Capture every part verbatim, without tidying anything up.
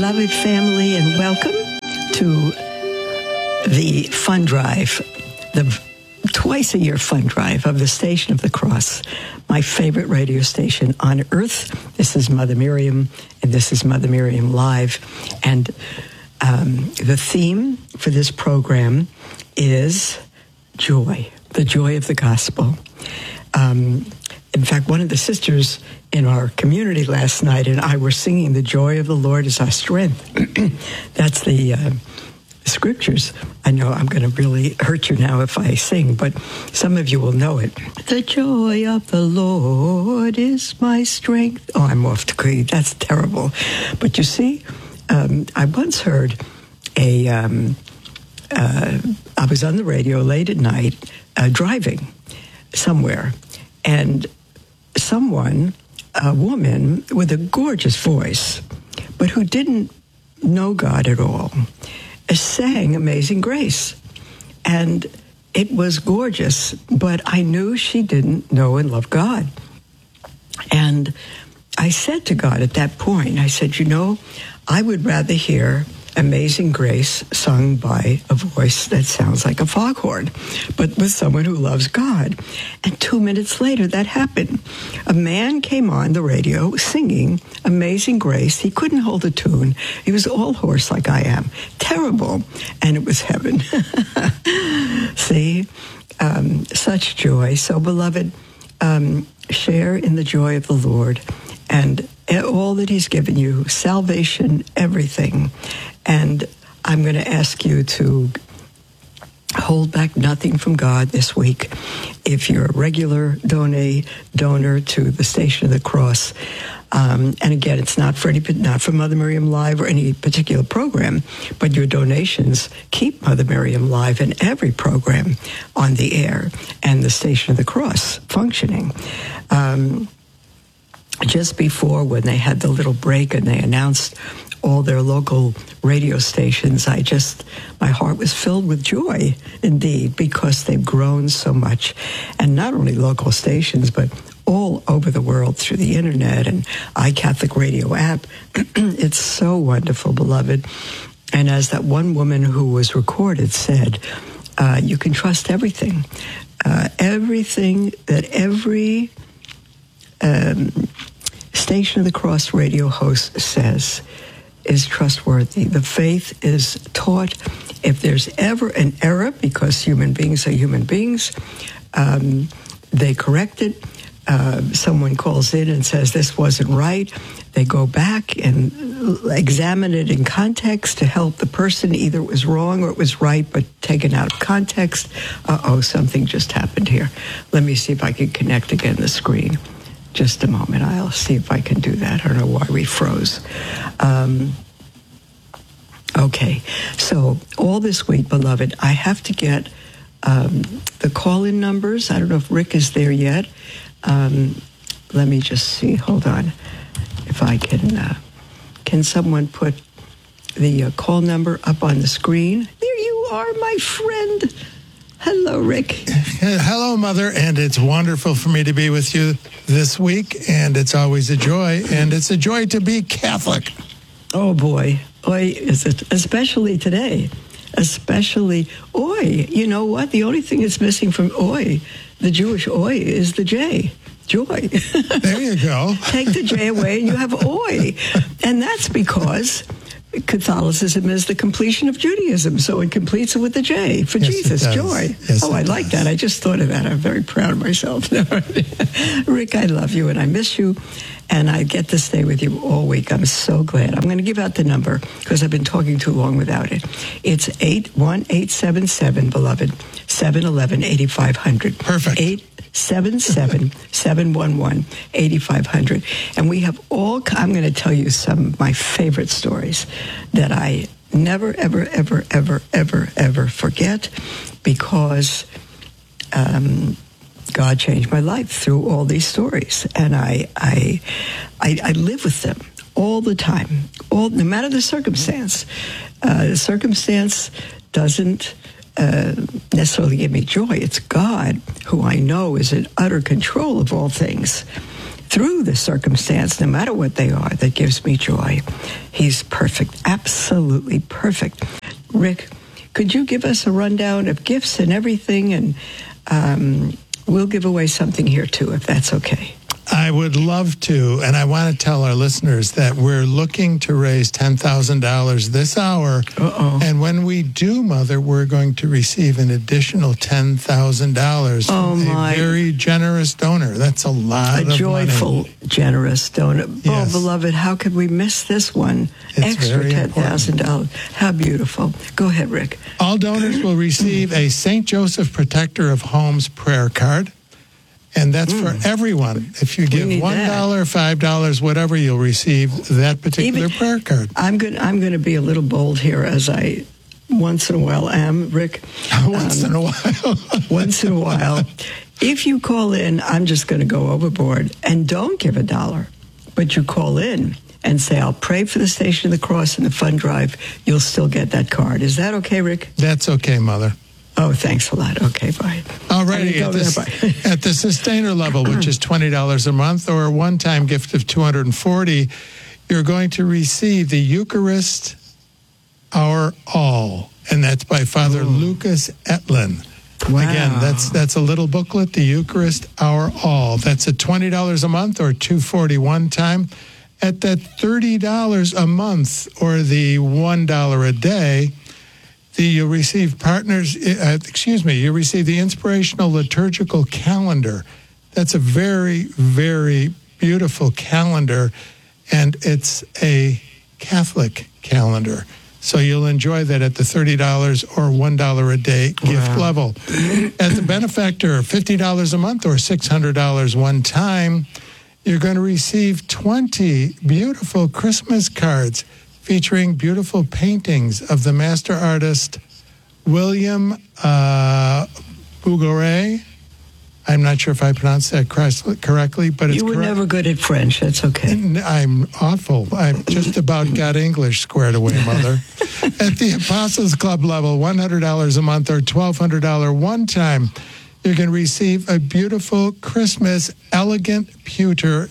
beloved family, and welcome to the fund drive, the twice a year fund drive of the Station of the Cross, my favorite radio station on earth. This is Mother Miriam, and this is Mother Miriam Live. And um, the theme for this program is joy, the joy of the gospel. Um, in fact, one of the sisters in our community last night and I were singing, "The joy of the Lord is our strength." That's the uh, scriptures. I know I'm going to really hurt you now if I sing, but some of you will know it. The joy of the Lord is my strength. Oh, I'm off to key. That's terrible. But you see, um, I once heard a, um, uh, I was on the radio late at night uh, driving somewhere, and someone, a woman with a gorgeous voice, but who didn't know God at all, sang Amazing Grace. And it was gorgeous, but I knew she didn't know and love God. And I said to God at that point, I said, you know, I would rather hear Amazing Grace sung by a voice that sounds like a foghorn, but with someone who loves God. And two minutes later, that happened. A man came on the radio singing Amazing Grace. He couldn't hold a tune. He was all hoarse like I am. Terrible. And it was heaven. See, um, such joy. So, beloved, um, share in the joy of the Lord and all that he's given you, salvation, everything. And I'm going to ask you to hold back nothing from God this week. If you're a regular donate, donor to the Station of the Cross, um, and again, it's not for any, not for Mother Miriam Live or any particular program, but your donations keep Mother Miriam Live and every program on the air and the Station of the Cross functioning. Um, just before, when they had the little break and they announced all their local radio stations, I just, my heart was filled with joy, indeed, because they've grown so much. And not only local stations, but all over the world through the internet and iCatholic Radio app. It's so wonderful, beloved. And as that one woman who was recorded said, uh, you can trust everything. Uh, everything that every um, Station of the Cross radio host says is trustworthy. The faith is taught. If there's ever an error, because human beings are human beings, um, they correct it. Uh, someone calls in and says this wasn't right. They go back and examine it in context to help the person. Either it was wrong or it was right, but taken out of context. Uh-oh, something just happened here. Let me see if I can connect again the screen. Just a moment. I'll see if I can do that. I don't know why we froze. Um, okay. So all this week, beloved, I have to get um, the call-in numbers. I don't know if Rick is there yet. Um, let me just see. Hold on. If I can, uh, can someone put the uh, call number up on the screen? There you are, my friend. Hello, Rick. Hello, Mother, and it's wonderful for me to be with you this week, and it's always a joy, and it's a joy to be Catholic. Oh, boy. Oy, is it? Especially today. Especially, oy. You know what? The only thing that's missing from oy, the Jewish oy, is the J. Joy. There you go. Take the J away and you have oy. And that's because Catholicism is the completion of Judaism, so it completes it with the J for yes, Jesus, joy. Yes, oh, I does. like that. I just thought of that. I'm very proud of myself. Rick, I love you and I miss you, and I get to stay with you all week. I'm so glad. I'm going to give out the number because I've been talking too long without it. It's eight one eight seven seven, beloved, seven one one, eight five zero zero. Perfect. eight seven seven, seven one one, eight five zero zero. And we have all, I'm going to tell you some of my favorite stories that I never, ever, ever, ever, ever, ever forget, because um, God changed my life through all these stories. And I, I, I, I live with them all the time, all, no matter the circumstance. Uh, the circumstance doesn't Uh, necessarily give me joy. It's God who I know is in utter control of all things. through the circumstance, no matter what they are, that gives me joy. He's perfect, absolutely perfect. Rick, could you give us a rundown of gifts and everything? And um, we'll give away something here, too, if that's okay. I would love to, and I want to tell our listeners that we're looking to raise ten thousand dollars this hour. Uh-oh. And when we do, Mother, we're going to receive an additional ten thousand dollars oh from my. a very generous donor. That's a lot a of money. A joyful, generous donor. Yes. Oh, beloved, how could we miss this one? It's Extra ten thousand dollars. How beautiful. Go ahead, Rick. All donors will receive a Saint Joseph Protector of Homes prayer card. And that's mm. for everyone. If you give one dollar, five dollars, whatever, you'll receive that particular Even, prayer card. I'm going I'm going to be a little bold here, as I once in a while am, Rick. once um, in a while. once in a while. If you call in, I'm just going to go overboard and don't give a dollar. But you call in and say, I'll pray for the Station of the Cross and the fund drive, you'll still get that card. Is that okay, Rick? That's okay, Mother. Oh, thanks a lot. Okay, bye. All righty. At, the, at the sustainer level, which is twenty dollars a month, or a one-time gift of two hundred forty dollars, you're going to receive the Eucharist Our All, and that's by Father Ooh. Lucas Etlin. Wow. Again, that's that's a little booklet, the Eucharist Our All. That's at twenty dollars a month or two hundred forty dollars one time. At that thirty dollars a month or the one dollar a day, The, you receive partners, uh, excuse me, you receive the Inspirational Liturgical Calendar. That's a very, very beautiful calendar, and it's a Catholic calendar. So you'll enjoy that at the thirty dollars or one dollar a day gift wow. level. At the benefactor, fifty dollars a month or six hundred dollars one time, you're going to receive twenty beautiful Christmas cards featuring beautiful paintings of the master artist William uh, Bouguereau. I'm not sure if I pronounced that correctly, but it's You were correct. never good at French. That's okay. I'm awful. I've just about got English squared away, Mother. At the Apostles Club level, one hundred dollars a month or twelve hundred dollars one time, you're going to receive a beautiful Christmas elegant pewter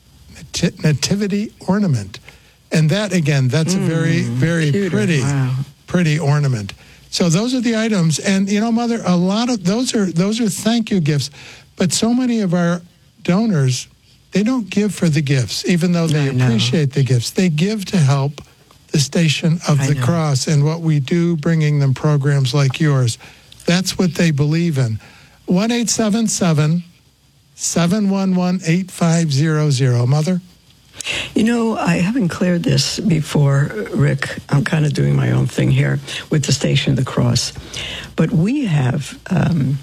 nativity ornament. And that, again, that's mm, a very, very pewter. pretty, wow. pretty ornament. So those are the items. And, you know, Mother, a lot of those are those are thank you gifts. But so many of our donors, they don't give for the gifts, even though they I appreciate know. the gifts. They give to help the Station of I the know. Cross and what we do, bringing them programs like yours. That's what they believe in. one eight seven seven, seven one one, eight five zero zero. Mother? You know, I haven't cleared this before, Rick. I'm kind of doing my own thing here with the Station of the Cross. But we have um,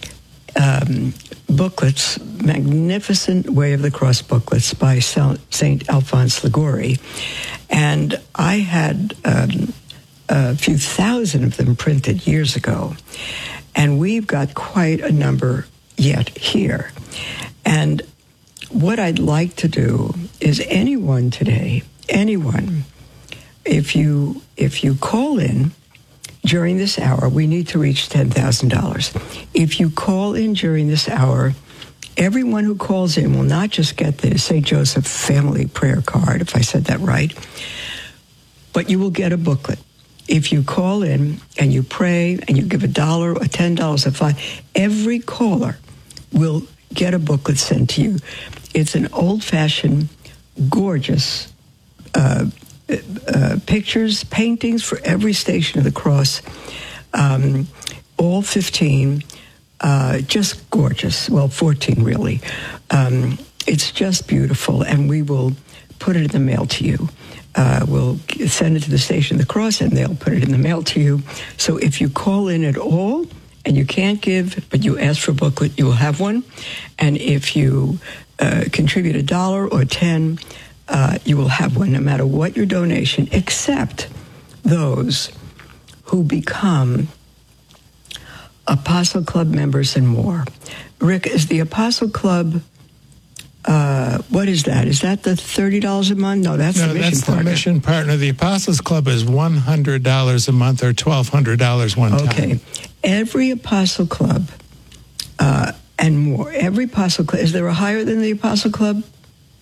um, booklets, magnificent Way of the Cross booklets by Saint Alphonse Liguori. And I had um, a few thousand of them printed years ago. And we've got quite a number yet here. And what I'd like to do is anyone today, anyone, if you if you call in during this hour, we need to reach ten thousand dollars. If you call in during this hour, everyone who calls in will not just get the Saint Joseph Family Prayer Card, if I said that right, but you will get a booklet. If you call in and you pray and you give a dollar or ten dollars or five, every caller will get a booklet sent to you. It's an old-fashioned, gorgeous uh, uh, pictures, paintings for every Station of the Cross, um, all fifteen, uh, just gorgeous. Well, fourteen, really. Um, it's just beautiful, and we will put it in the mail to you. Uh, we'll send it to the Station of the Cross, and they'll put it in the mail to you. So if you call in at all, and you can't give, but you ask for a booklet, you will have one. And if you uh, contribute a dollar or ten, uh, you will have one, no matter what your donation, except those who become Apostle Club members and more. Rick, is the Apostle Club, uh, what is that? Is that the thirty dollars a month? No, that's no, the mission that's partner. the mission partner. The Apostles Club is one hundred dollars a month or twelve hundred dollars one time. Okay. Every Apostle Club uh, and more, every Apostle Club, is there a higher than the Apostle Club?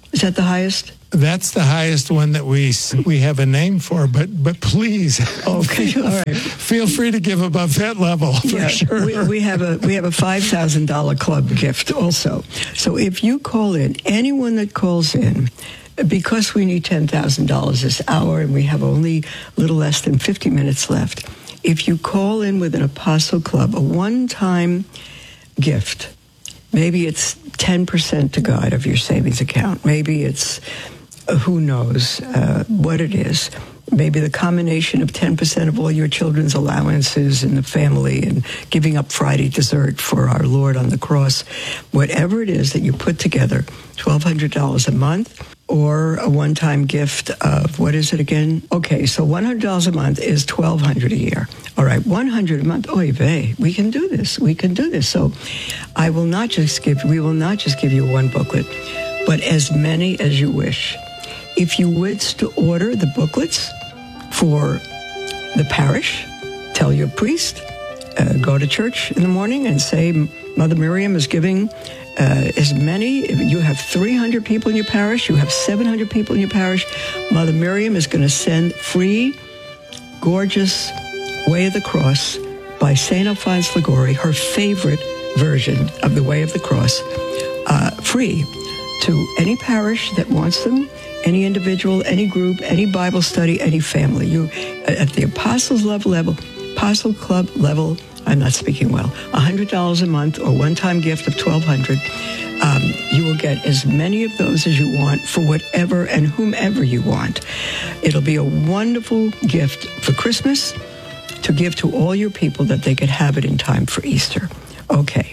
Is that the highest? That's the highest one that we we have a name for, but but please, okay, feel, all right. feel free to give above that level for yeah, sure. We, we have a we have a five thousand dollar club gift also. So if you call in, anyone that calls in, because we need ten thousand dollars this hour, and we have only a little less than fifty minutes left. If you call in with an Apostle Club, a one-time gift. Maybe it's ten percent to God of your savings account. Maybe it's, uh, who knows uh, what it is. Maybe the combination of ten percent of all your children's allowances in the family and giving up Friday dessert for our Lord on the cross. Whatever it is that you put together, twelve hundred dollars a month, or a one-time gift of, what is it again? Okay, so one hundred dollars a month is twelve hundred dollars a year. All right, one hundred dollars a month. Oy vey, we can do this. We can do this. So I will not just give, we will not just give you one booklet, but as many as you wish. If you wish to order the booklets for the parish, tell your priest, uh, go to church in the morning and say, Mother Miriam is giving Uh, as many, if you have three hundred people in your parish, you have seven hundred people in your parish, Mother Miriam is going to send free, gorgeous Way of the Cross by Saint Alphonse Liguori, her favorite version of the Way of the Cross, uh, free to any parish that wants them, any individual, any group, any Bible study, any family. You, at the Apostles level, level, Apostle Club level, I'm not speaking well, one hundred dollars a month or one-time gift of twelve hundred dollars. Um, you will get as many of those as you want for whatever and whomever you want. It'll be a wonderful gift for Christmas to give to all your people that they could have it in time for Easter. Okay.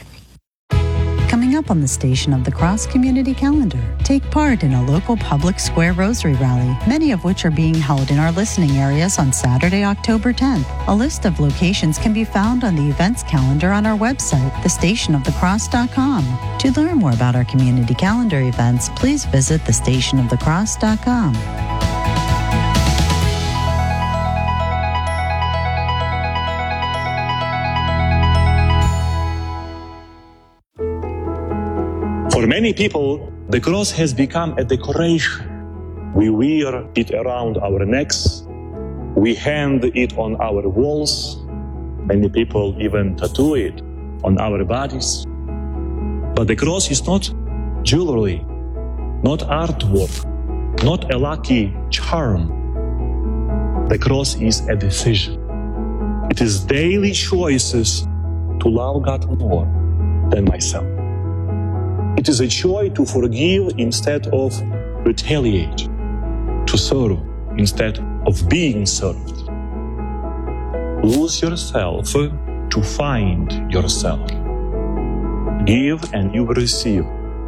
Coming up on the Station of the Cross Community Calendar, take part in a local public square rosary rally, many of which are being held in our listening areas on Saturday, October tenth. A list of locations can be found on the events calendar on our website, the station of the cross dot com. To learn more about our community calendar events, please visit the station of the cross dot com. For many people, the cross has become a decoration. We wear it around our necks. We hang it on our walls. Many people even tattoo it on our bodies. But the cross is not jewelry, not artwork, not a lucky charm. The cross is a decision. It is daily choices to love God more than myself. It is a choice to forgive instead of retaliate, to serve instead of being served. Lose yourself to find yourself. Give and you will receive.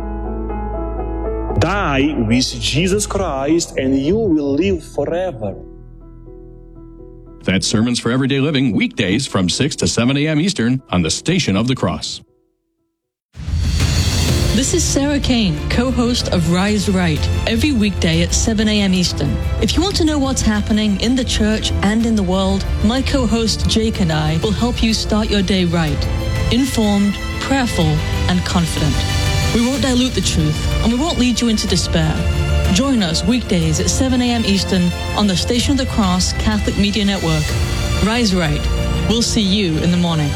Die with Jesus Christ and you will live forever. That's Sermons for Everyday Living, weekdays from six to seven a.m. Eastern on the Station of the Cross. This is Sarah Kane, co-host of Rise Right, every weekday at seven a.m. Eastern. If you want to know what's happening in the church and in the world, my co-host Jake and I will help you start your day right, informed, prayerful, and confident. We won't dilute the truth, and we won't lead you into despair. Join us weekdays at seven a.m. Eastern on the Station of the Cross Catholic Media Network. Rise Right. We'll see you in the morning.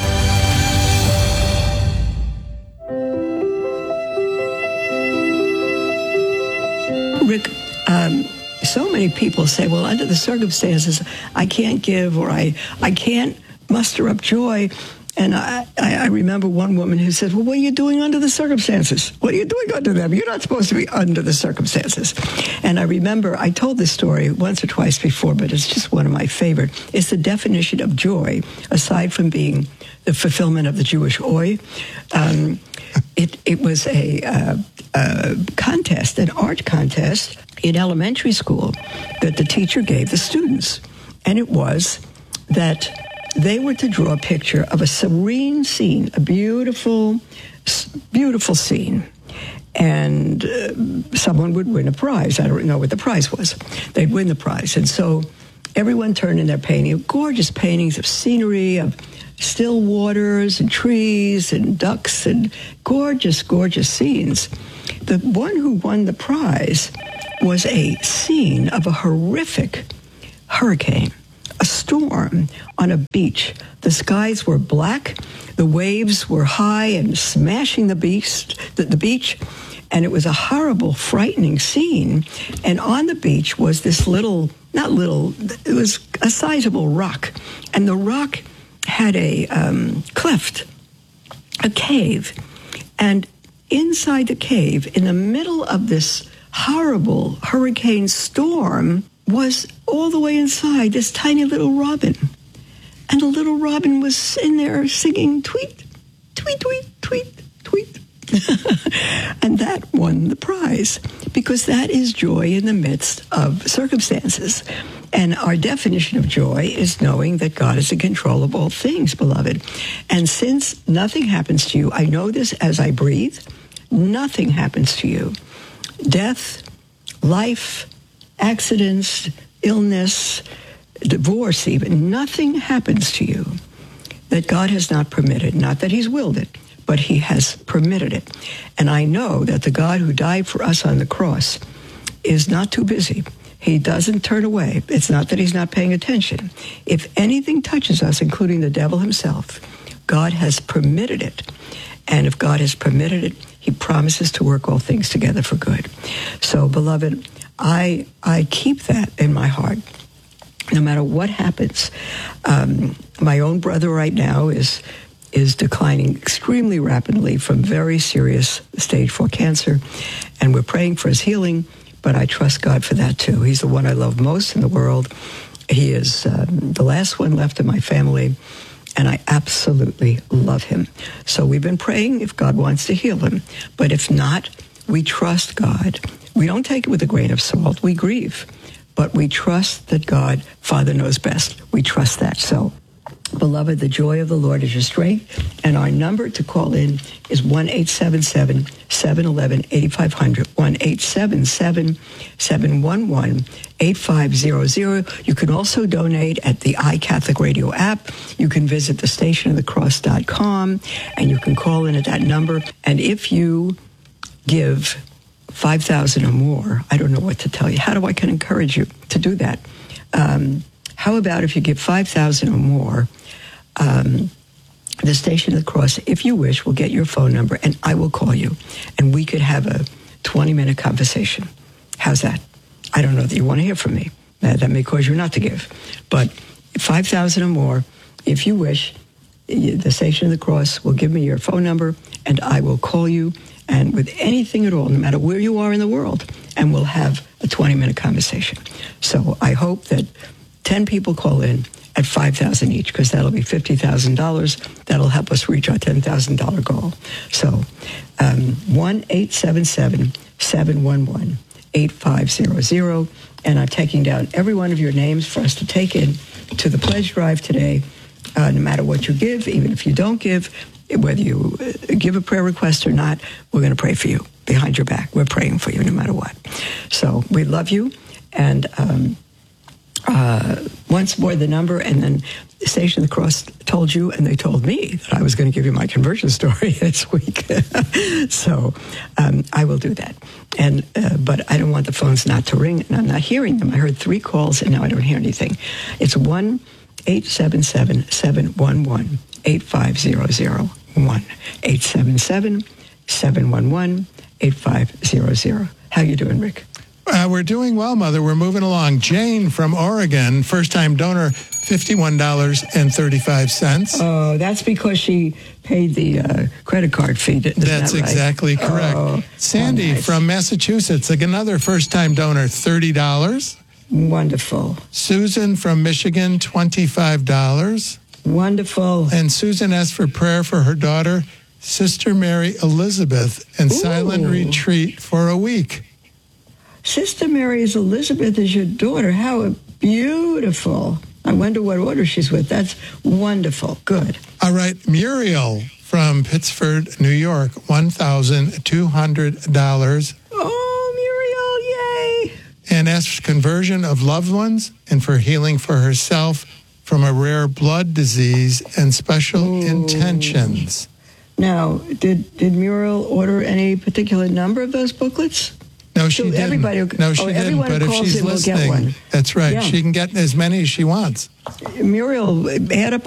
Rick, um, so many people say, well, under the circumstances, I can't give or I, I can't muster up joy. And I, I remember one woman who said, well, what are you doing under the circumstances? What are you doing under them? You're not supposed to be under the circumstances. And I remember, I told this story once or twice before, but it's just one of my favorite. It's the definition of joy, aside from being the fulfillment of the Jewish oi. Um, it, it was a, uh, a contest, an art contest in elementary school that the teacher gave the students. And it was that they were to draw a picture of a serene scene, a beautiful, beautiful scene. And uh, someone would win a prize. I don't know what the prize was. They'd win the prize. And so everyone turned in their painting, gorgeous paintings of scenery, of still waters and trees and ducks and gorgeous, gorgeous scenes. The one who won the prize was a scene of a horrific hurricane, a storm on a beach. The skies were black, the waves were high and smashing the beach, the, the beach, and it was a horrible, frightening scene. And on the beach was this little, not little, it was a sizable rock, and the rock had a um, cleft, a cave, and inside the cave, in the middle of this horrible hurricane storm, was all the way inside this tiny little robin. And the little robin was in there singing tweet, tweet, tweet, tweet, tweet. And that won the prize, because that is joy in the midst of circumstances. And our definition of joy is knowing that God is in control of all things, beloved. And since nothing happens to you, I know this as I breathe, nothing happens to you. Death, life, accidents, illness, divorce even, nothing happens to you that God has not permitted. Not that he's willed it, but he has permitted it. And I know that the God who died for us on the cross is not too busy. He doesn't turn away. It's not that he's not paying attention. If anything touches us, including the devil himself, God has permitted it. And if God has permitted it, he promises to work all things together for good. So, beloved, I I keep that in my heart. No matter what happens, um, my own brother right now is is declining extremely rapidly from very serious stage four cancer, and we're praying for his healing, but I trust God for that too. He's the one I love most in the world. He is um, the last one left in my family, and I absolutely love him. So we've been praying if God wants to heal him, but if not, we trust God. We don't take it with a grain of salt. We grieve, but we trust that God, Father, knows best. We trust that. So, beloved, the joy of the Lord is your strength, and our number to call in is one eight seven seven, seven one one, eight five zero zero, one eight seven seven, seven one one, eight five zero zero. You can also donate at the iCatholic Radio app. You can visit the station of the cross dot com, and you can call in at that number. And if you give five thousand or more, I don't know what to tell you. How do I can encourage you to do that? Um, how about if you give five thousand or more, um, the Station of the Cross, if you wish, will get your phone number and I will call you and we could have a twenty-minute conversation. How's that? I don't know that you want to hear from me. That, that may cause you not to give. But five thousand or more, if you wish, the Station of the Cross will give me your phone number and I will call you, and with anything at all, no matter where you are in the world, and we'll have a twenty-minute conversation. So I hope that ten people call in at five thousand dollars each, because that'll be fifty thousand dollars. That'll help us reach our ten thousand dollars goal. So um, one eight seven seven, seven one one, eight five zero zero. And I'm taking down every one of your names for us to take in to the pledge drive today. Uh, no matter what you give, even if you don't give, whether you give a prayer request or not, we're going to pray for you behind your back. We're praying for you no matter what. So we love you. And um, uh, once more the number, and then the Station of the Cross told you, and they told me that I was going to give you my conversion story this week. So um, I will do that. And uh, but I don't want the phones not to ring, and I'm not hearing them. I heard three calls, and now I don't hear anything. It's one eight seven seven, seven one one, eight five zero zero. one eight seven seven, seven one one, eight five zero zero. How you doing, Rick? Uh, we're doing well, Mother. We're moving along. Jane from Oregon, first-time donor, fifty-one dollars and thirty-five cents. Oh, that's because she paid the uh, credit card fee. Isn't that's that right? exactly correct. Oh, Sandy oh, nice. from Massachusetts, another first-time donor, thirty dollars. Wonderful. Susan from Michigan, twenty-five dollars. Wonderful. And Susan asked for prayer for her daughter, Sister Mary Elizabeth, and Ooh. silent retreat for a week. Sister Mary Elizabeth is your daughter. How beautiful. I wonder what order she's with. That's wonderful. Good. All right. Muriel from Pittsford, New York, one thousand two hundred dollars. Oh, Muriel, yay. And asks for conversion of loved ones and for healing for herself from a rare blood disease and special Ooh. intentions. Now, did did Muriel order any particular number of those booklets? No, she So didn't. everybody- no, she oh, didn't. everyone But who if calls she's in will get listening, one. that's right. Yeah. She can get as many as she wants. Muriel, add up